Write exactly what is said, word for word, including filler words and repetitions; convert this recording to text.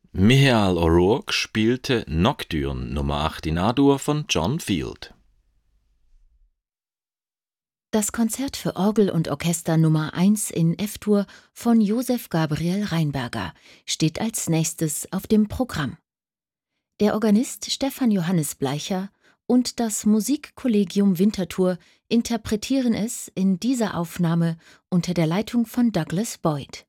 Michael O'Rourke spielte Nocturne Nummer acht in A-Dur von John Field. Das Konzert für Orgel und Orchester Nummer eins in F-Dur von Josef Gabriel Rheinberger steht als nächstes auf dem Programm. Der Organist Stefan Johannes Bleicher und das Musikkollegium Winterthur interpretieren es in dieser Aufnahme unter der Leitung von Douglas Boyd.